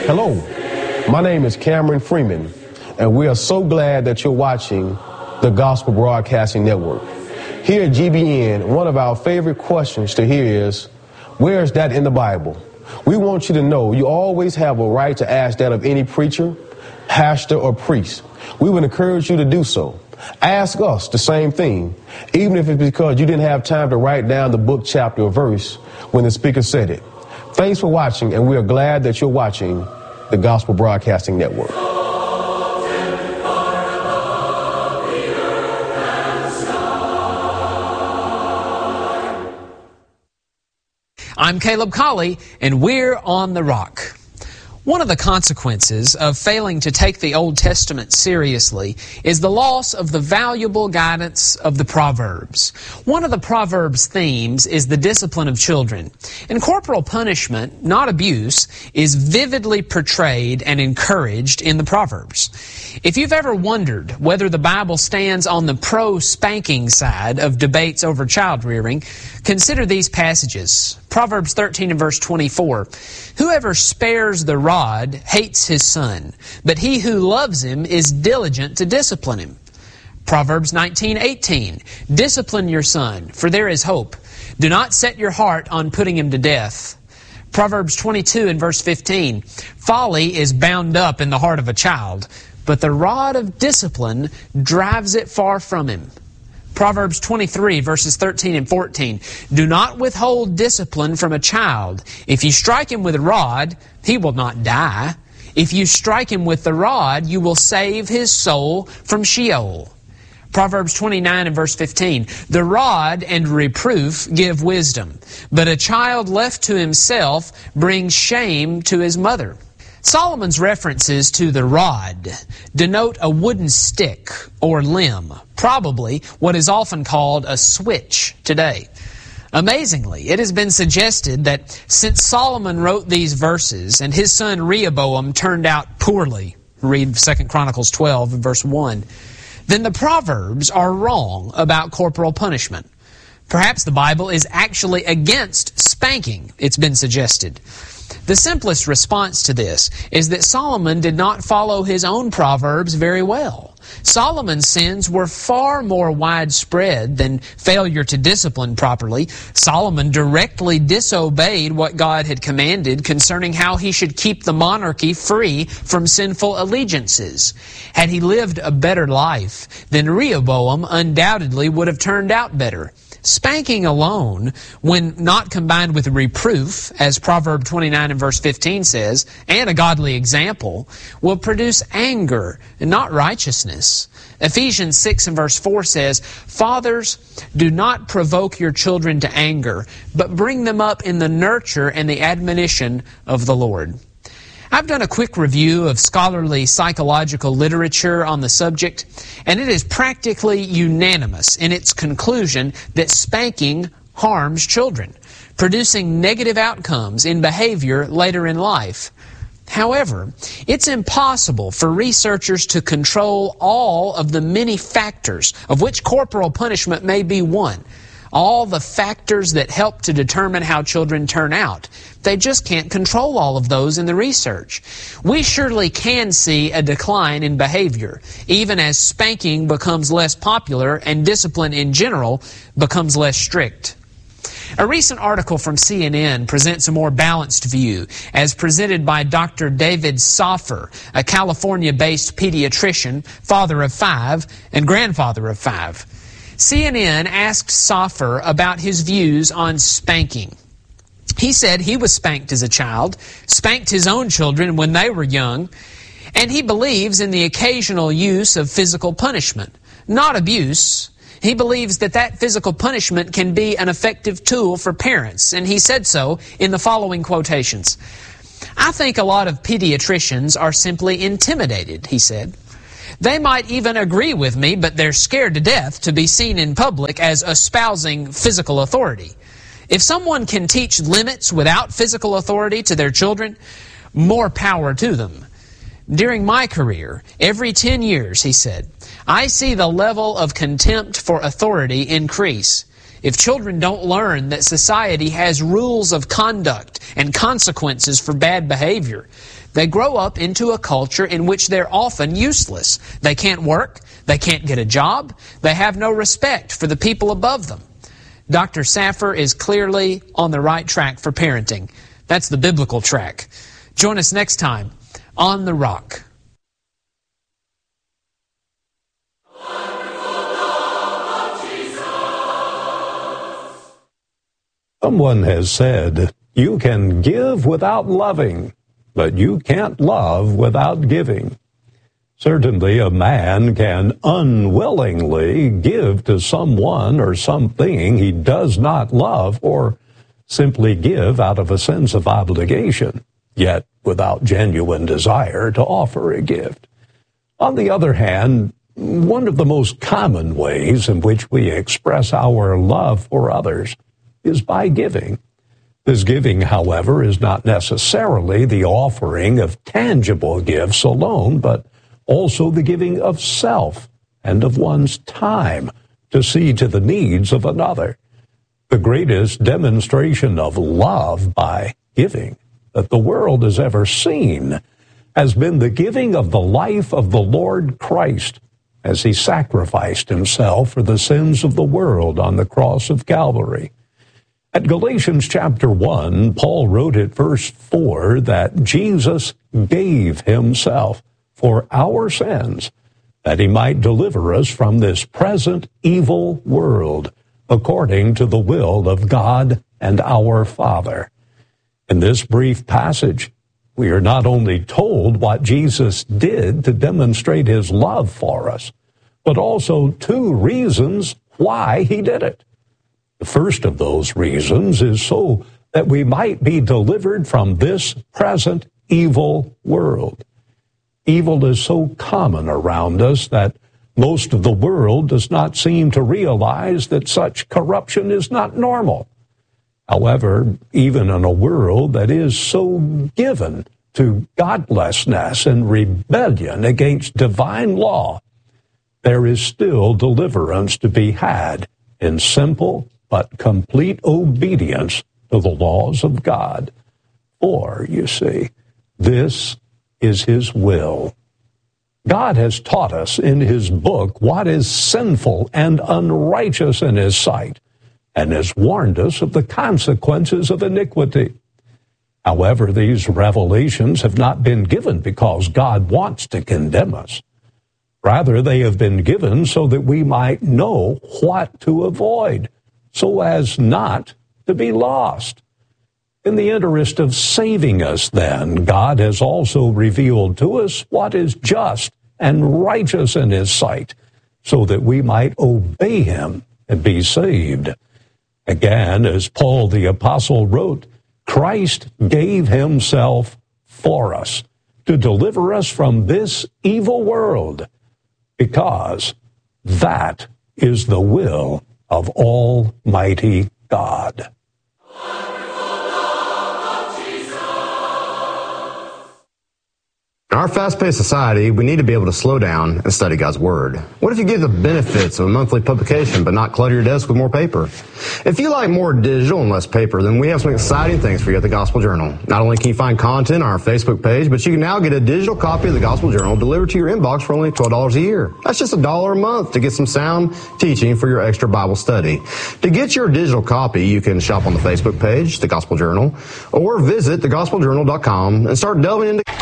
Hello, my name is Cameron Freeman, and we are so glad that you're watching the Gospel Broadcasting Network. Here at GBN, one of our favorite questions to hear is, where is that in the Bible? We want you to know you always have a right to ask that of any preacher, pastor, or priest. We would encourage you to do so. Ask us the same thing, even if it's because you didn't have time to write down the book, chapter, or verse when the speaker said it. Thanks for watching, and we are glad that you're watching the Gospel Broadcasting Network. I'm Caleb Colley, and we're on the Rock. One of the consequences of failing to take the Old Testament seriously is the loss of the valuable guidance of the Proverbs. One of the Proverbs' themes is the discipline of children. And corporal punishment, not abuse, is vividly portrayed and encouraged in the Proverbs. If you've ever wondered whether the Bible stands on the pro-spanking side of debates over child rearing, consider these passages. Proverbs 13 and verse 24. Whoever spares the rod hates his son, but he who loves him is diligent to discipline him. Proverbs 19:18. Discipline your son, for there is hope. Do not set your heart on putting him to death. Proverbs 22 and verse 15. Folly is bound up in the heart of a child, but the rod of discipline drives it far from him. Proverbs 23, verses 13 and 14. Do not withhold discipline from a child. If you strike him with a rod, he will not die. If you strike him with the rod, you will save his soul from Sheol. Proverbs 29 and verse 15. The rod and reproof give wisdom, but a child left to himself brings shame to his mother. Solomon's references to the rod denote a wooden stick or limb, probably what is often called a switch today. Amazingly, it has been suggested that since Solomon wrote these verses and his son Rehoboam turned out poorly, read 2 Chronicles 12 verse 1, then the Proverbs are wrong about corporal punishment. Perhaps the Bible is actually against spanking, it's been suggested. The simplest response to this is that Solomon did not follow his own Proverbs very well. Solomon's sins were far more widespread than failure to discipline properly. Solomon directly disobeyed what God had commanded concerning how he should keep the monarchy free from sinful allegiances. Had he lived a better life, then Rehoboam undoubtedly would have turned out better. Spanking alone, when not combined with reproof, as Proverb 29 and verse 15 says, and a godly example, will produce anger and not righteousness. Ephesians 6 and verse 4 says, Fathers, do not provoke your children to anger, but bring them up in the nurture and the admonition of the Lord. I've done a quick review of scholarly psychological literature on the subject, and it is practically unanimous in its conclusion that spanking harms children, producing negative outcomes in behavior later in life. However, it's impossible for researchers to control all of the many factors, of which corporal punishment may be one. All the factors that help to determine how children turn out. They just can't control all of those in the research. We surely can see a decline in behavior, even as spanking becomes less popular and discipline in general becomes less strict. A recent article from CNN presents a more balanced view, as presented by Dr. David Soffer, a California-based pediatrician, father of 5, and grandfather of 5. CNN asked Soffer about his views on spanking. He said he was spanked as a child, spanked his own children when they were young, and he believes in the occasional use of physical punishment, not abuse. He believes that that physical punishment can be an effective tool for parents, and he said so in the following quotations. I think a lot of pediatricians are simply intimidated, he said. They might even agree with me, but they're scared to death to be seen in public as espousing physical authority. If someone can teach limits without physical authority to their children, more power to them. During my career, every 10 years, he said, I see the level of contempt for authority increase. If children don't learn that society has rules of conduct and consequences for bad behavior, they grow up into a culture in which they're often useless. They can't work, they can't get a job, they have no respect for the people above them. Dr. Saffer is clearly on the right track for parenting. That's the biblical track. Join us next time on The Rock. Someone has said, you can give without loving, but you can't love without giving. Certainly a man can unwillingly give to someone or something he does not love, or simply give out of a sense of obligation, yet without genuine desire to offer a gift. On the other hand, one of the most common ways in which we express our love for others is by giving. This giving, however, is not necessarily the offering of tangible gifts alone, but also the giving of self and of one's time to see to the needs of another. The greatest demonstration of love by giving that the world has ever seen has been the giving of the life of the Lord Christ as he sacrificed himself for the sins of the world on the cross of Calvary. At Galatians chapter 1, Paul wrote at verse 4 that Jesus gave himself for our sins, that he might deliver us from this present evil world, according to the will of God and our Father. In this brief passage, we are not only told what Jesus did to demonstrate his love for us, but also two reasons why he did it. The first of those reasons is so that we might be delivered from this present evil world. Evil is so common around us that most of the world does not seem to realize that such corruption is not normal. However, even in a world that is so given to godlessness and rebellion against divine law, there is still deliverance to be had in simple but complete obedience to the laws of God. For, you see, this is his will. God has taught us in his book what is sinful and unrighteous in his sight, and has warned us of the consequences of iniquity. However, these revelations have not been given because God wants to condemn us. Rather, they have been given so that we might know what to avoid, so as not to be lost. In the interest of saving us, then, God has also revealed to us what is just and righteous in his sight, so that we might obey him and be saved. Again, as Paul the Apostle wrote, Christ gave himself for us to deliver us from this evil world, because that is the will of Almighty God. In our fast-paced society, we need to be able to slow down and study God's Word. What if you give the benefits of a monthly publication but not clutter your desk with more paper? If you like more digital and less paper, then we have some exciting things for you at the Gospel Journal. Not only can you find content on our Facebook page, but you can now get a digital copy of the Gospel Journal delivered to your inbox for only $12 a year. That's just $1 a month to get some sound teaching for your extra Bible study. To get your digital copy, you can shop on the Facebook page, the Gospel Journal, or visit thegospeljournal.com and start delving into